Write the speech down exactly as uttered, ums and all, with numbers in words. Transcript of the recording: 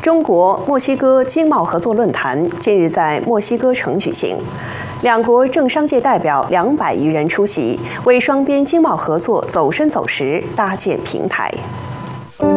中国墨西哥经贸合作论坛近日在墨西哥城举行，两国政商界代表两百余人出席，为双边经贸合作走深走实搭建平台。